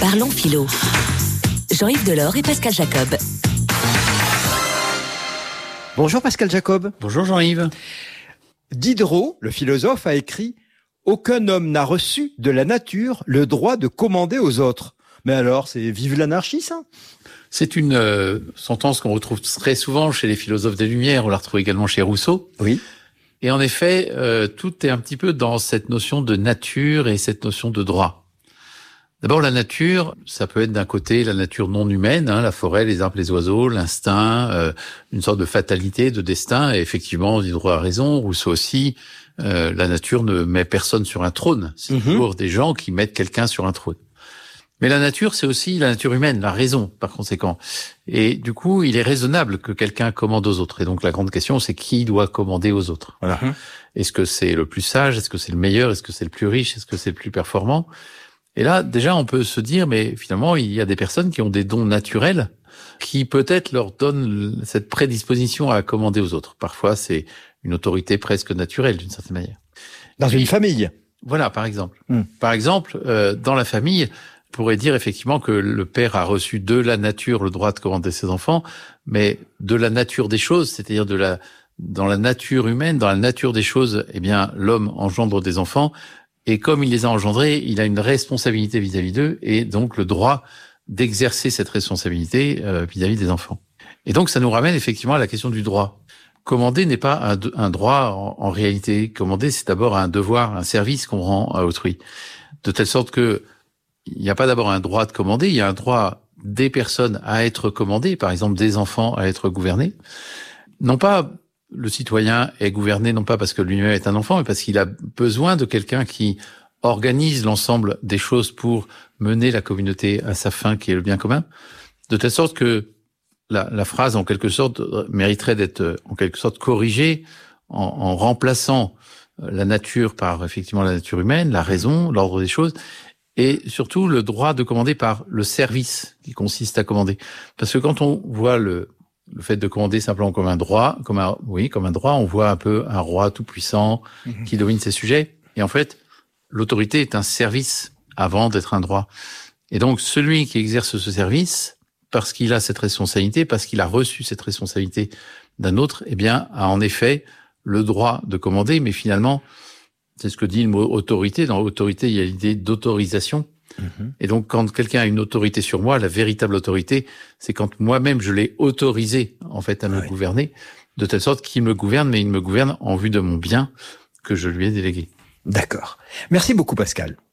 Parlons philo. Jean-Yves Delors et Pascal Jacob. Bonjour Pascal Jacob. Bonjour Jean-Yves. Diderot, le philosophe, a écrit « Aucun homme n'a reçu de la nature le droit de commander aux autres ». Mais alors, c'est vive l'anarchie, ça ? C'est une sentence qu'on retrouve très souvent chez les philosophes des Lumières, on la retrouve également chez Rousseau. Oui. Et en effet, tout est un petit peu dans cette notion de nature et cette notion de droit. D'abord, la nature, ça peut être d'un côté la nature non humaine, la forêt, les arbres, les oiseaux, l'instinct, une sorte de fatalité, de destin. Et effectivement, Diderot a raison, Rousseau aussi. La nature ne met personne sur un trône. C'est toujours des gens qui mettent quelqu'un sur un trône. Mais la nature, c'est aussi la nature humaine, la raison, par conséquent. Et du coup, il est raisonnable que quelqu'un commande aux autres. Et donc, la grande question, c'est qui doit commander aux autres. Voilà. Est-ce que c'est le plus sage? Est-ce que c'est le meilleur? Est-ce que c'est le plus riche? Est-ce que c'est le plus performant? Et là, déjà, on peut se dire, mais finalement, il y a des personnes qui ont des dons naturels qui peut-être leur donnent cette prédisposition à commander aux autres. Parfois, c'est une autorité presque naturelle, d'une certaine manière. Dans une famille. Voilà, par exemple. Par exemple, dans la famille, on pourrait dire effectivement que le père a reçu de la nature le droit de commander ses enfants, mais de la nature des choses, c'est-à-dire dans la nature humaine, dans la nature des choses, eh bien, l'homme engendre des enfants. Et comme il les a engendrés, il a une responsabilité vis-à-vis d'eux et donc le droit d'exercer cette responsabilité vis-à-vis des enfants. Et donc ça nous ramène effectivement à la question du droit. Commander n'est pas un droit en réalité. Commander, c'est d'abord un devoir, un service qu'on rend à autrui. De telle sorte que il n'y a pas d'abord un droit de commander, il y a un droit des personnes à être commandées, par exemple des enfants à être gouvernés. Non pas le citoyen est gouverné non pas parce que lui-même est un enfant, mais parce qu'il a besoin de quelqu'un qui organise l'ensemble des choses pour mener la communauté à sa fin, qui est le bien commun, de telle sorte que la phrase, en quelque sorte, mériterait d'être, en quelque sorte, corrigée en remplaçant la nature par, effectivement, la nature humaine, la raison, l'ordre des choses, et surtout le droit de commander par le service qui consiste à commander. Parce que quand on voit le fait de commander simplement comme un droit, comme un droit, on voit un peu un roi tout-puissant qui domine ses sujets. Et en fait, l'autorité est un service avant d'être un droit. Et donc, celui qui exerce ce service, parce qu'il a cette responsabilité, parce qu'il a reçu cette responsabilité d'un autre, eh bien, a en effet le droit de commander. Mais finalement, c'est ce que dit le mot autorité. Dans autorité, il y a l'idée d'autorisation. Et donc, quand quelqu'un a une autorité sur moi, la véritable autorité, c'est quand moi-même je l'ai autorisé, en fait, à me gouverner, de telle sorte qu'il me gouverne, mais il me gouverne en vue de mon bien que je lui ai délégué. D'accord. Merci beaucoup, Pascal.